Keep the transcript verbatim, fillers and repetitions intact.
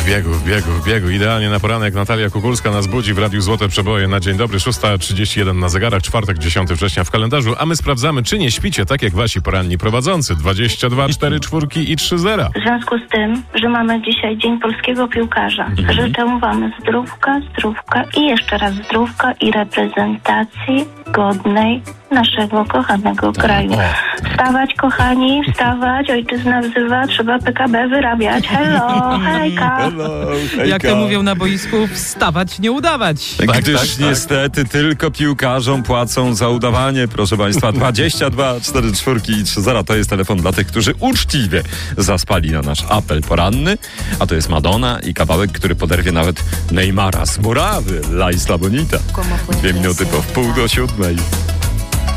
biegu, w biegu, w biegu. Idealnie na poranek Natalia Kukulska nas budzi w Radiu Złote Przeboje na dzień dobry. szósta trzydzieści jeden na zegarach, czwartek dziesiątego września w kalendarzu, a my sprawdzamy, czy nie śpicie tak jak wasi poranni prowadzący. dwadzieścia dwa, cztery czwórki i trzy zera. W związku z tym, że mamy dzisiaj Dzień Polskiego Piłkarza, mhm. życzę wam zdrówka, zdrówka i jeszcze raz zdrówka i reprezentacji godnej naszego kochanego kraju. Wstawać, kochani, wstawać, ojczyzna wzywa, trzeba P K B wyrabiać. Hello, hejka. Hello, hejka. Jak to mówią na boisku, wstawać, nie udawać. Tak, Gdyż tak, tak. niestety tylko piłkarzom płacą za udawanie, proszę państwa. dwadzieścia dwa, cztery czwórki i trzy zera to jest telefon dla tych, którzy uczciwie zaspali na nasz apel poranny. A to jest Madonna i kawałek, który poderwie nawet Neymara z murawy. La Isla Bonita. Dwie minuty po wpół do siódmej.